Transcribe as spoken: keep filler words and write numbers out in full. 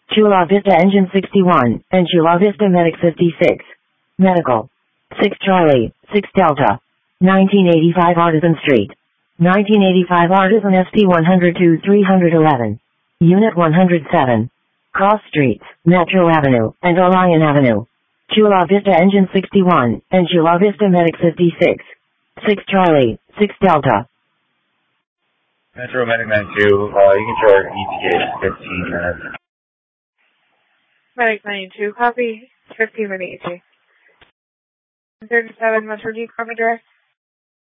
Chula Vista Engine sixty-one, and Chula Vista Medic fifty-six. Medical. six Charlie, six Delta. nineteen eighty-five Artisan Street. nineteen eighty-five Artisan S P one oh two three eleven. Unit one oh seven. Cross Streets, Metro Avenue, and Orion Avenue. Chula Vista Engine sixty-one, and Chula Vista Medic fifty-six. six Charlie, six Delta. Metro Medic ninety-two, uh, you can short E T J fifteen minutes. Medic ninety-two, copy, fifteen minutes E T. thirty-seven Metro G, copy direct.